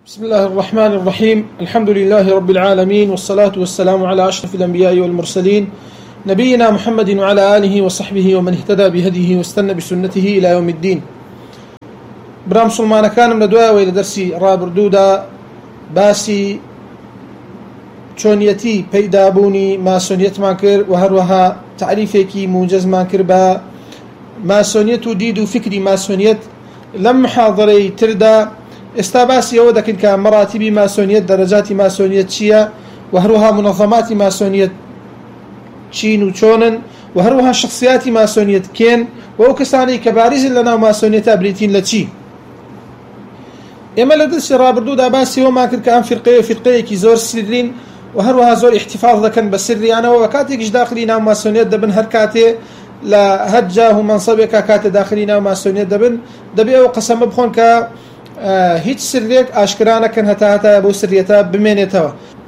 بسم الله الرحمن الرحيم. الحمد لله رب العالمين، والصلاة والسلام على أشرف الأنبياء والمرسلين نبينا محمد وعلى آله وصحبه ومن اهتدى بهديه واستنى بسنته إلى يوم الدين. برام سلمان كان من دواء وإلى درسي رابردودا باسي چۆنیەتی پەیدابوونی ماسۆنیەتمان کرد و هەروەها تعریفێکی موجەزمان کرد بە ماسۆنیەت و دید و فکری ماسۆنیەت. لەم محاضرەی تردا ئێستا باسی ئەوە دەکەین کە مەراتیبی ماسۆنیەت، دەرەجاتی ماسۆنیەت چییە و هەروەها منەظەماتی ماسۆنیەت چین و چۆنن و هەروەها شخصیاتی ماسۆنیەت کێن و ئەو کەسانەی کە باریزن لەناو ماسۆنیەتە بریتین لە چی. ئێمە لە دەستی ڕابردوودا باسی ئەومان کرد کە ئەم فرقەیەکی زۆر سرین و هەروەها زۆر احتیفاظ دەکەن بە سریانەوە و کاتێکیش داخلی ناو ماسۆنیەت دەبن، هەر کاتێ لە هەر جاه و مەنسەبێکە کاتێ داخلی ناو ماسۆنیەت دەبن دەبێ ئەو قەسەمە بخۆن کە هیچ سرێک ئاشکرا نەکەن هەتا بۆ سریەتە بمێنێتەوە.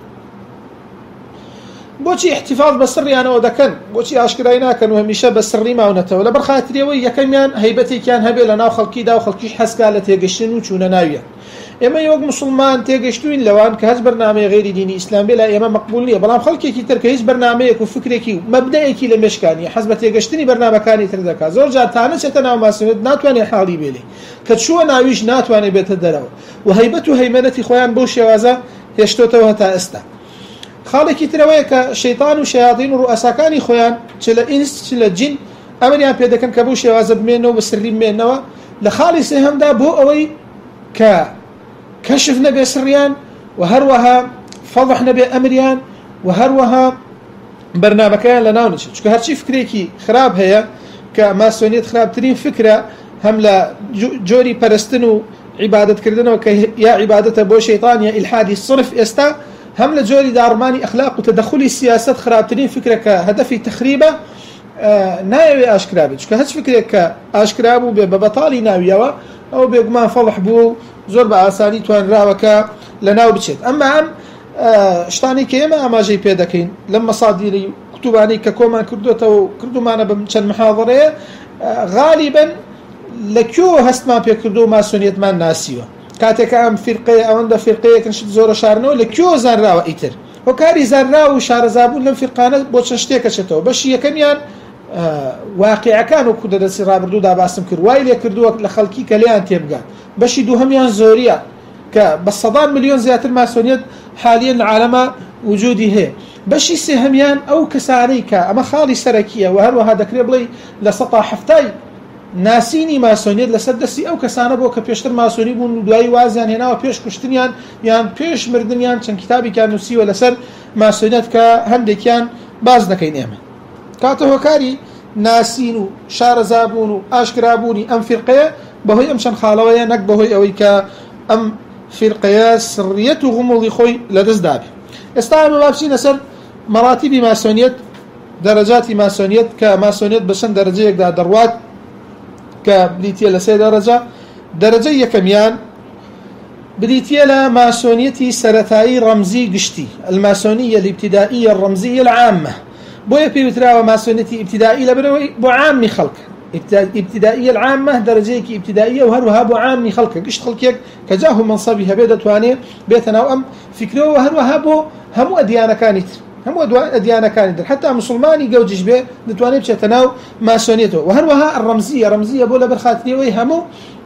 بۆچی احتیفاظ بە سریانەوە دەکەن؟ بۆچی ئاشکرای ناکەن و هەمیشە بە سری ماونەتەوە؟ لەبەر خاتریەوەی یەکەمیان هەیبەتێکیان هەبێ لە ناو خەڵکیدا و خەڵکیش حەزکا لە تێگەشتن و چوونە ناویان. ئێمە وەک موسڵمان تێگەشتوین لەوان کە هەچ بەرنامەی غێری دینی ئیسلام بێ لە ئێمە مەقبول نییە، بەڵام خەڵکێکی تر کە هیچ بەرنامەیەک و فکرێکی و مەبدەیەکی لە مێشکانی حەز بە تێگەشتنی بەرنامەکانی تر دەکات، زۆر جار تا نەچێتە ناو ماسۆنیەت ناتوانێت حاڵی بێلێ، کە چووە ناویش ناتوانێت بێتە دەرەوە و هەیبەت و هەیمەنەتی خۆیان بەو شێوازە هێشتۆتەوە هەتا ئێستا. خاڵێکی ترەوەیە کە شەیطان و شەیاطین و ڕوئەساکانی خۆیان چ لە ئینس چ لە جین ئەمەریان پێ دەکەن کە بەو شێوازە بمێنەوە بە سری بمێنەوە لە خاڵی سێهەمدا بۆ ئەوەی کە کەشف نەبێ سریان و هەروەها فەضح نەبێ ئەمریان و هەروەها بەرنامەکەیان لە ناو نەچێت، چونکە هەرچی فکرێکی خراپ هەیە کە ماسۆنیەت خراپترین فکرە هەم لە جۆری پەرستن و عیبادەتکردنەوە کە یا عیبادەتە بۆ شەیطان یا ئیلحادی صرف ئێستا، هەم لە جۆری داڕمانی ئەخلاق و تەدەخولی سیاسەت خراپترین فکرە کە هەدەفی تەخریبە نایەوێ ئاشکرا بێت، چونکە هەچ فکرێک کە ئاشکرا بوو بێ بە بەتاڵی ناویەوە ئەو بێگومان فەڵح بوو زۆر بە ئاسانی توانراوەکە لە ناو بچێت. ئەمما ئەم شتانی کە ئێمە ئاماژەی پێ دەکەین لەم مەسادیری کتوبانەی کە کۆمان کردوێتەوە و کردومانە بە چەند محاضەرەیە غالیبەن لەکوێ هەستمان پێ کردو و ماسۆنیەتمان ناسیوە. کاتێکە ئەم فرقەیە ئەوەندە فرقەیەکن زۆرە شارنەوە لەکوێ زانراوە ئیتر هۆکاری زانراوە و شارەزابوون لەم فرقانە بۆ چەند شتێکە چێتەوە. بەشی یەکەمیان واقعەکان و کودە دەستی ڕابردوودا باسم کرد وای لێ کردووە لە خەڵکی کە لێیان تێبگات. بەشی دووهەمیان زۆریە کە بە سەدان ملیۆن زیاتر ماسۆنیەت حالیان لە عالەمە وجودی هەیە. بەشی سێهەمیان ئەو کەسانەی کە ئەمە خاڵی سەرەکیە و هەروەها دەکرێت بڵێ لە سەتا هەفتای ناسینی ماسۆنیەت لەسەر دەستی ئەو کەسانە بۆ کە پێشتر ماسۆنی بوون و دوایی وازیان هێناوە پێش کوشتنیان یان پێش مردنیان چەند کتابێکیان نووسیوە لەسەر ماسۆنیەت کە هەندێکیان باز دەکەین. ئێمە کاتە هۆکاری ناسین و شارەزابوون و ئاشکرابوونی ئەم فرقەیە بەهۆی ئەم چەند خاڵەوەیە، نەک بەهۆی ئەوەی کە ئەم فرقەیە سڕیەت و غموڵی خۆی لەدەست دابێ. ئێستا ئەمە بابچینە سەر مەراتیبی ماسۆنیەت، دەرەجاتی ماسۆنیەت کە ماسۆنیەت بە چەند دەرەجەیەکدا دەڕوات کە بریتیە لە سێ دەرەجە. دەرەجەی یەکەمیان بریتیە لە ماسۆنیەتی سەرەتایی ڕەمزی گشتی، الماسۆنیە الابتدائیە الرەمزیە العامە. بۆیە پێوتراوە ماسۆنیەتی ئیبتیدائی لەبەرەوەی بۆ عامی خەڵک، ئیبتیدائیە العامە دەرەجەیەکی ئیبتیدائیە و هەروەها بۆ عامی خەڵکە، گشت خەڵکێک کە جاه و مەنسەبی هەبێ دەتوانێت بێتە ناو ئەم فکرەوە، هەروەها بۆ هەموو ئەدیانەکانی تر، هەموو ئەدیانەکانی تر، حتا مسلمانی گەوجش بێ دەتوانێت بچێتە ناو ماسۆنیەتەوە. و هەروەها ڕەمزیە بۆ لەبەر خاتریەوەی هەموو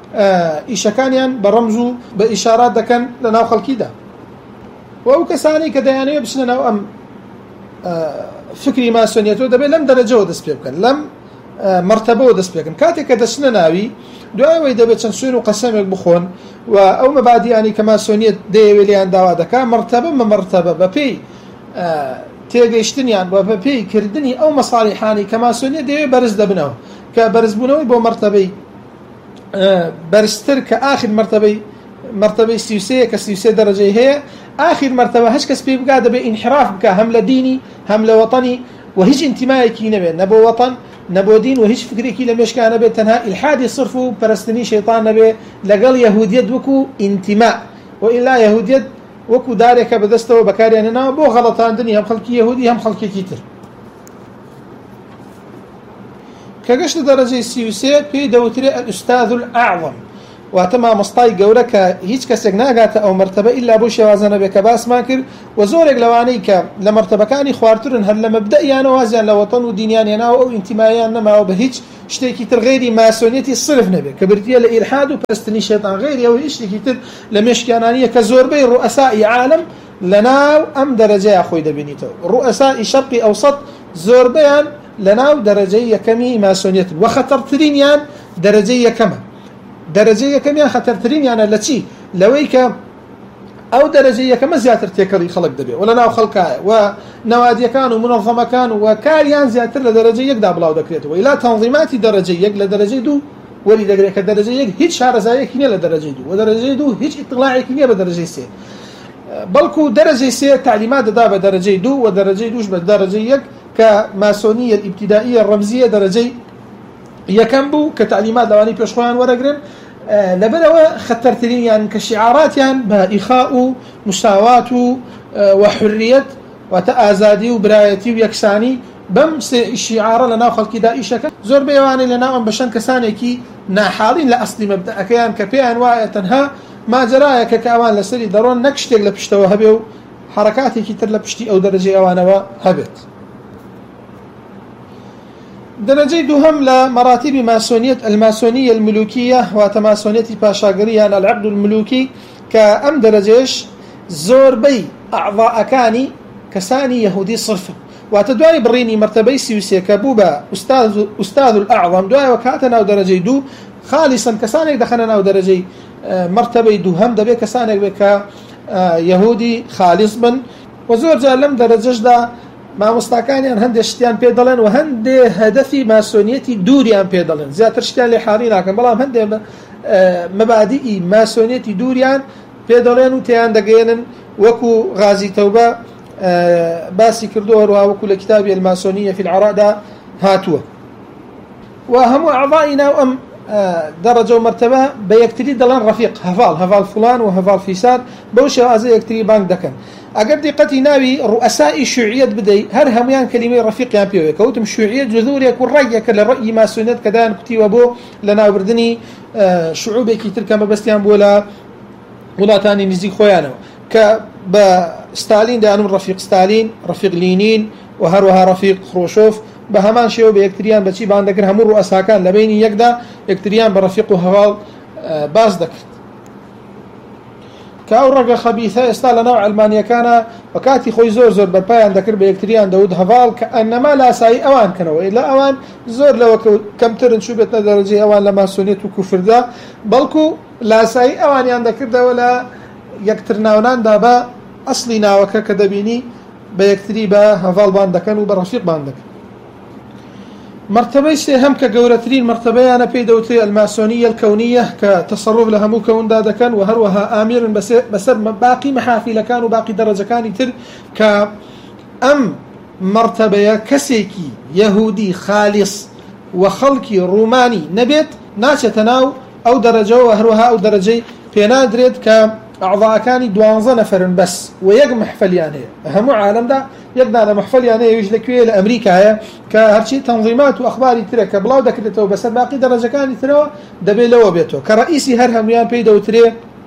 ئیشەکانیان بە ڕەمز و بە ئیشارات دەکەن لە ناو خەڵکیدا. و ئەو کەسانی کە دەیانەوێت بچنە ناو ئەم فکری ماسۆنیەتەوە دەبێت لەم دەرەجەوە دەست پێ بکەن، لەم مرتبەوە دەست پێکەن. کاتێک کە دەچنە ناوی دوایەوەی دەبێت چەند سوێن و قەسەمێک بخۆن و ئەو مەبادیانی کە ماسۆنیەت دەیەوێت لێیان داوا دەکات مرتبە مەمەرتەبە بەپێی تێگەیشتنیان و بەپێی کردنی ئەو مەساڵیحانی کە ماسۆنیەت دەیەوێت بەرز دەبنەوە، کە بەرزبوونەوەی بۆ مرتبەی بەرزتر کە ئاخر مرتبەی 33 کە 33 دەرەجەی هەیە، آخر مرتبە هەچ کەس پێ بگات دەبێت ئینحراف بکە هەم لە دینی هەم لە وەتەنی و هیچ ئینتیمایەکی نەبێت، نەبۆ وەتەن نەبۆ دین و هیچ فکرێکی لە مێشکانە بێت، تەنها ئیلحادی صرف و پەرستنی شەیطان نەبێت لەگەڵ یەهودیەت وەکو ئینتیما و ئیلا یەهودیەت وەکو دارێکە بەدەستەوە بەکاریان هێناوە بۆ غەڵەتاندنی هەم خەڵکی یەهودی هەم خەڵکێکی تر. کە گەشتە دەرەجەی 33 پێی دەوترێت ئەلئوستاذ الأعظم، واتە مامۆستای گەورە کە هیچ کەسێک ناگاتە ئەو مرتبە ئیلا بۆ شێوازە نەبێت کە باسمان کرد و زۆرێک لەوانەی کە لە مرتبەکانی خواردترن هەر لە مەبدەئیانە وازیان لە وەتەن و دینیان هێناوە ئەو ئینتیماییان نەماوە بە هیچ شتێکی تر غێری ماسۆنیەتی صرف نەبێت کە بردیە لە ئیلحاد و پەرستنی شێتان غێری ئەو هیچ شتێکی تر لە مێشکیانانیە کە زۆربەی ڕوئەسای عالم لەناو ئەم دەرەجەیە خۆی دەبینیتەوە. ڕوئەسای شەرقی ئەوسەط زۆربەیان لەناو دەرەجەی یەکەمی ماسۆنیەتن و خەتەرترینیان دەرەجەی یەکەمە. دەرەجەی یەکەمیان خەتەرترینیانە لە چی؟ لەوەی کە ئەو دەرەجەی یەکەمە زیاتر تێکەڵی خەڵک دەبێت و لەناو خەڵکایە و نەوادیەکان و منەظەمەکان و کاریان زیاتر لە دەرەجەی یەکدا بڵاو دەکرێتەوە ئیلا تەنظیماتی دەرەجەی یەک لە دەرەجەی دوو وەری دەگرێت کە دەرەجەی یەک هیچ شارەزایەکی نییە لە دەرەجەی دوو و دەرەجەی دوو هیچ ئیطلاعێکی نییە بە دەرەجەی سێ بەڵکو دەرەجەی سێ تعلیمات دەدا بە دەرەجەی دوو و دەرەجەی دووش بە دەرەجەی یەک کە ماسۆنیە ئیبتیدائیە ڕەمزیە دەرەجەی یەکەم بوو کە تعلیمات لەوانەی پێشخۆیان وەرەگرن لەبەرەوە خەتەرترینیان کە شیعاراتیان بە ئیخاء و مساوات و وحریەت واتە ئازادی و برایەتی و یەکسانی بەم شیعارە لەناو خەڵکی داعیشەکە زۆر بێوانەی لەناو ئەم بەشەن کەسانێکی ناحاڵین لە ئەسلی مەبدەئەکەیان کە پێیان وایە تەنها ماجرایەکە کە ئەوان لەسەری دەڕۆن نەک شتێک لە پشتەوە هەبێ و حرەکاتێکی تر لە پشتی ئەو دەرەجەی ئەوانەوە هەبێت. درجة دوهم لمراتب ماسونية الماسونية الملوكية وتماسونية باشاقرية العقد الملوكي كأم درجيش زور بي أعضاء كاني كساني يهودي صرفا وتدواني بريني مرتبي سيوسيا كبوبا أستاذ الأعظم دواي وكاتنا ودرجي دو خالصا كساني دخلنا ودرجي مرتبي دوهم دبي كساني بك يهودي خالص من وزور جا لم درجش دا مامۆستاکانیان هەندێک شتیان پێ دەڵێن و هەندێ هەدەفی ماسۆنیەتی دووریان پێ دەڵێن زیاتر شتیان لێ حاڵی ناکەن بەڵام هەندێ مەبادیئی ماسۆنیەتی دووریان پێ دەڵێن و تیان دەگەێنن وەکو غازی تەوبە باسی کردووە وەکو لە کتابی الماسۆنیە فی العرادا هاتووە و هەموو ئەعضای ناو ئەم دەرەجە و مەرتەبە بە یەکتری دەڵێن ڕەفیق هەڤاڵ فلان و هەڤاڵ فیسار بەو شێوازە یەکتری بانگ دەکەن. ئەگەر دیقەتی ناوی ڕوئەسای شیوعیەت بدەیت هەر هەمویان کەلیمەی ڕەفیقیان پێوێت کەوتم شیوعیەت جذورێک و ڕێگێکە لە ڕەئی ماسۆنیەت کە دایان کوتیوە بۆ لە ناوبردنی شعوبێکی تر کە مەبەستیان بۆ لە وڵاتانی نزیک خۆیانەوە کە بە ستالین دەیانم ڕەفیق ستالین ڕەفیق لینین و هەروەها ڕەفیق خڕۆشۆف بە هەمان شێوە بە یەکتریان بەچی بان دەکرد هەموو ڕوئەساکان لە بینی یەکدا یەکتریان بە ڕەفیق و هەواڵ باز دەکرد کە ئەو ڕەگە خەبیثە ئێستا لە ناو ئەلمانیەکانە وەکاتی خۆی زۆر بەرپایان دەکرد بە یەکتریان دەوت هەڤاڵ کە ئەنەما لاسایی ئەوان کەنەوە لە ئەوان زۆر لەوە کەمترن چوو بێتنە دەرەجەی ئەوان لە ماسۆنیەت و کوفردا بەڵکو لاسایی ئەوانیان دەکردەوە لە یەکتر ناوناندا بە ئەسلی ناوەکە کە دەبینی بە یەکتری بە هەڤاڵ بان دەکەن و بە ڕەفیق بان دەکەن. مرتبەی سێهەم کە گەورەترین مرتبەیانە پێی دەوترێت الماسۆنیە الکەونیە کە تەسەڕوف لە هەموو کەوندا دەکەن و هەروەها ئامیرن بەسەر باقی مەحافیلەکان و باقی دەرەجەکانی تر کە ئەم مرتبەیە کەسێکی یەهودی خالیص و خەڵکی ڕوومانی نەبێت ناچێتە ناو ئەو دەرەجەوە هەروەها ئەو دەرەجەی پێنادرێت کە ئەعضاکانی 12 نەفرن بەس و یەک محفەلیان هەیە هەموو عالەمدا یەک دانە محفەلیان هەیە لەکوێ لە ئەمریکایە کە هەرچی تەنظیمات و ئەخباری ترە کە بڵاو دەکرێتەوە بەسەر باقی دەرەجەکانی ترەوە دەبێت لەوە بێتەوە کە ڕئیسی هەر هەمویان پێی دەوترێ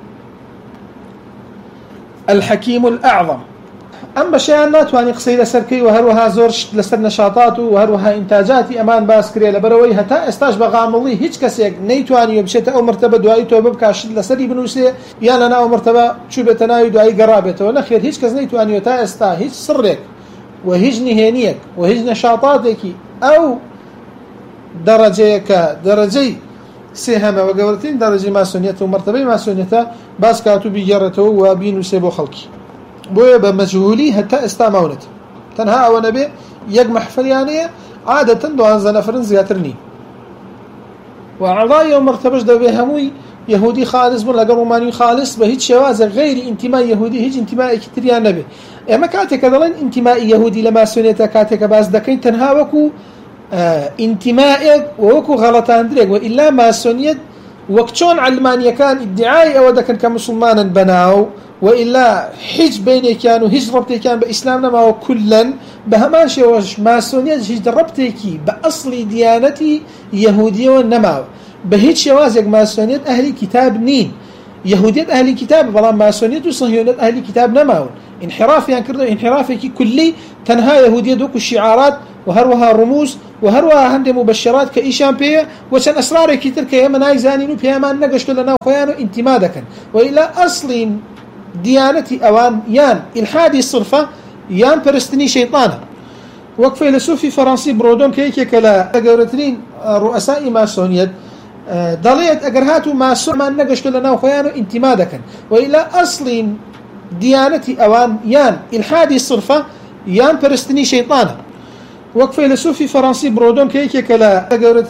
الحەکیم الأعظم. ئەم بەشیان ناتوانانی قسەی لەسەرکەی و هەروەها زۆر لەسەر نەشاتات و هەروەها ئینتاجاتی ئەمان باس کرێ لەبەرەوەی هەتا ئێستاش بە غامڵی هیچ کەسێک نەیتوانی بچێتە ئەو مرتبە دوایی تۆ بکاشت لەسەری بنووسێ یان لە ناو مرتبە چوو بێتە ناوی دوایی گەڕابێتەوە نەخێر هیچ کەس نەیتوانیوە تا ئێستا هیچ سڕێک و هیچ نهێنیەک و هیچ نەشاتاتێکی ئەو دەرەجەیەکە دەرەجەی سێهەمە و گەورەترین دەرەجەی ماسۆنیەت و مرتبەی ماسۆنیەتە باس کات و بیگەڕێتەوە و بینووسێ بۆ خەڵکی بۆیە بە مەجهولی هەتا ئێستا ماونێت تەنها ئەوە نەبێ یەک مەحفەلیانەیە عادەتەن 12 نەفرن زیاتر نین و ئەعضای ئەو مرتبەش دەبێ هەمووی یەهودی خالص بوون لەگەڵ ڕوومانی خالص بە هیچ شێوازە غەیری ئینتیمای یەهودی هیچ ئینتیمایەکی تریان نەبێ. ئێمە کاتێکە دەڵێن ئینتیمای یەهودی لە ماسۆنیەتە کاتێکە باس دەکەین تەنها وەکو ئینتیمایەک وەکو غەڵەتاندرێک و ئیلا ماسۆنیەت وەک چۆن عەلمانیەکان ئیدعای ئەوە دەکەن کە موسڵمانن بەناو وإلا هیچ بینێکیان و هیچ ڕەبتێکیان بە ئیسلام نەماوە کولەن بە هەمان شێوەش ماسۆنیەت هیچ ڕەبتێکی بە ئەسڵی دیانەتی یەهودیەوە نەماوە بهيج شوازك ماسونيت أهل كتاب نين يهودية أهل كتاب بلان ماسونيت وصهيونيت أهل كتاب نماون انحراف يعني كردو انحرافك كلي تنها يهودية دوك الشعارات وهروها رموز وهروها هند مبشرات كإيشان بيه وشان أسرار كتير كيما نايزانينو بيامان نقشتو لنا وخيانو انتمادكا وإلى أصل ديانتي أوان يان إلحادي الصرفة يان برستني شيطانا وەک فەیلسوفی فەڕەنسی برۆدۆن کە یەکێکە لە گەورەترین ڕوئەسای ماسۆنیەت دەڵێت ئەگەر هاتوو ماسۆنمان نەگەشتو لە ناو خۆیان و ئینتیما دەکەن وإلى ئەسڵی دیانەتی ئەوان یان ئیلحادی صرفە یان پەرستنی شەیطانە وەک فەیلسوفی فەڕەنسی برۆدۆن کە یەکێکە لە